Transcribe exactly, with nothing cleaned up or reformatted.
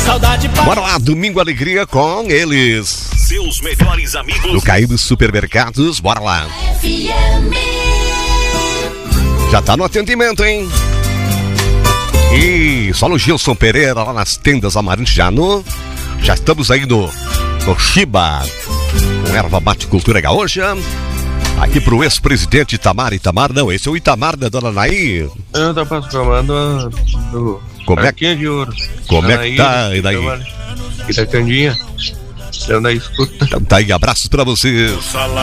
saudade para... Bora lá, Domingo Alegria com eles. Seus melhores amigos. Do Caído Supermercados, bora lá. F M. Já tá no atendimento, hein? E só no Gilson Pereira, lá nas tendas Amarante já no... Já estamos aí no, no Chiba, com erva mate cultura gaúcha. Aqui pro ex-presidente Itamar, Itamar não, esse é o Itamar da dona Naí. Eu tô passando do Como é, de ouro. como é que tá? E daí? E da Candinha. Eu daí escuta. Então tá aí, abraços pra vocês.